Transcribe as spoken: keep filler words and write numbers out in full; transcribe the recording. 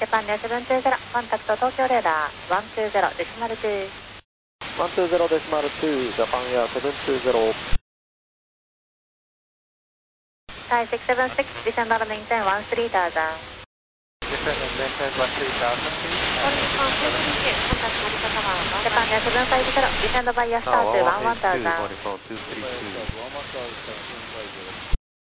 Japan Air セブンツーゼロ、コンタクト東京レーダー、ワンツーゼロデシマルツー。 ワンツーゼロデシマルツー、Japan Air セブンツーゼロ。 Thai シックスセブンシックス、descend on maintain ワンスリーthousand。 Descend on maintain ワンスリーthousand。 Japan Air セブンファイブゼロ、descend by your start to ワンワンthousand。 one one two three two。